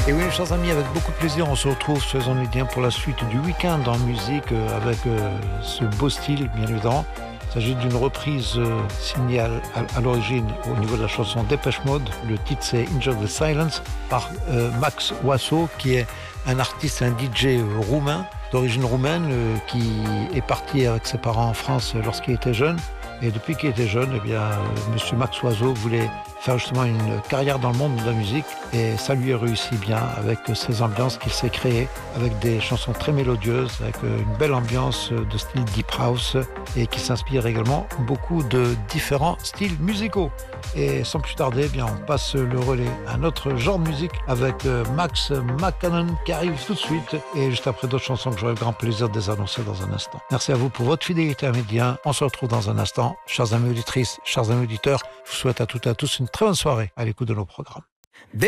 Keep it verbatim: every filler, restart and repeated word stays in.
Et oui, chers amis, avec beaucoup de plaisir, on se retrouve sur les ondes médias pour la suite du week-end en musique euh, avec euh, ce beau style, bien évidemment. Il s'agit d'une reprise euh, signée à, à, à l'origine au niveau de la chanson Dépêche Mode. Le titre c'est Enjoy the Silence par euh, Max Oiseau, qui est un artiste, un D J euh, roumain, d'origine roumaine, euh, qui est parti avec ses parents en France lorsqu'il était jeune. Et depuis qu'il était jeune, eh bien, euh, Monsieur Max Oiseau voulait faire justement une carrière dans le monde de la musique et ça lui a réussi bien avec ces ambiances qu'il s'est créées, avec des chansons très mélodieuses, avec une belle ambiance de style deep house et qui s'inspire également beaucoup de différents styles musicaux. Et sans plus tarder, eh bien, on passe le relais à un autre genre de musique avec Max McCannon qui arrive tout de suite et juste après d'autres chansons que j'aurai le grand plaisir de les annoncer dans un instant. Merci à vous pour votre fidélité à Média. On se retrouve dans un instant. Chers amis auditrices, chers amis auditeurs, je vous souhaite à toutes et à tous une très bonne soirée à l'écoute de nos programmes.